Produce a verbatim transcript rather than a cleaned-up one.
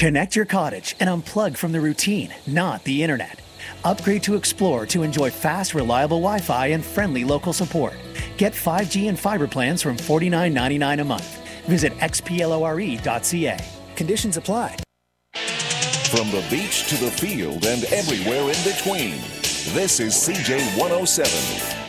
Connect your cottage and unplug from the routine, not the internet. Upgrade to Explore to enjoy fast, reliable Wi-Fi and friendly local support. Get five G and fiber plans from forty-nine ninety-nine a month. Visit x p lore dot c a. Conditions apply. From the beach to the field and everywhere in between, this is C J one oh seven.